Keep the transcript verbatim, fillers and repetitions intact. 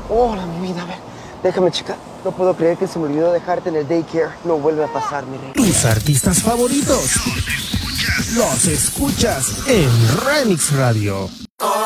Hola, mi vida, a ver, déjame checar. No puedo creer que se me olvidó dejarte en el daycare. No vuelve a pasar, mi rey. Tus artistas favoritos los escuchas en Remix Radio.